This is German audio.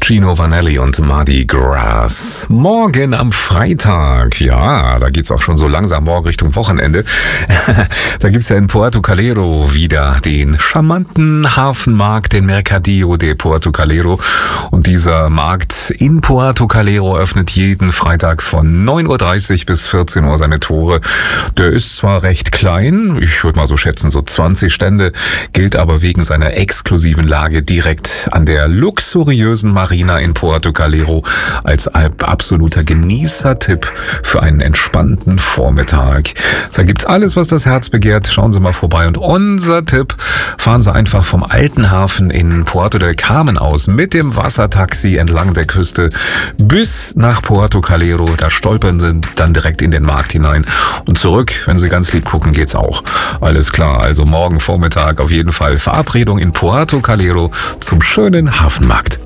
Gino Vanelli und Mardi Gras. Morgen am Freitag, ja, da geht's auch schon so langsam morgen Richtung Wochenende. Da gibt's ja in Puerto Calero wieder den charmanten Hafenmarkt, den Mercadillo de Puerto Calero. Und dieser Markt in Puerto Calero öffnet jeden Freitag von 9:30 Uhr bis 14 Uhr seine Tore. Der ist zwar recht klein, ich würde mal so schätzen, so 20 Stände, gilt aber wegen seiner exklusiven Lage direkt an der luxuriösen Marina in Puerto Calero als absoluter Genießertipp für einen entspannten Vormittag. Da gibt's alles, was das Herz begehrt. Schauen Sie mal vorbei. Und unser Tipp: fahren Sie einfach vom alten Hafen in Puerto del Carmen aus mit dem Wassertaxi entlang der Küste bis nach Puerto Calero. Da stolpern Sie dann direkt in den Markt hinein und zurück. Wenn Sie ganz lieb gucken, geht's auch. Alles klar. Also morgen Vormittag auf jeden Fall Verabredung in Puerto Calero zum schönen Hafenmarkt.